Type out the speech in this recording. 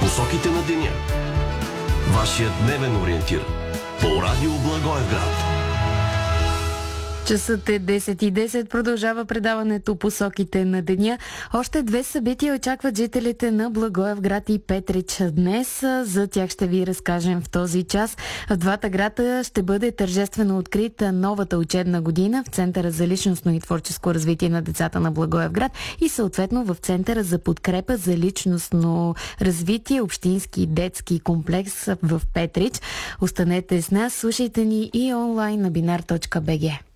Посоките на деня. Вашият дневен ориентир по радио Благоевград. Часът е 10:10. Продължава предаването Посоките на деня. Още две събития очакват жителите на Благоевград и Петрич днес. За тях ще ви разкажем в този час. В двата града ще бъде тържествено открита новата учебна година в Центъра за личностно и творческо развитие на децата на Благоевград и съответно в Центъра за подкрепа за личностно развитие Общински детски комплекс в Петрич. Останете с нас, слушайте ни и онлайн на binar.bg.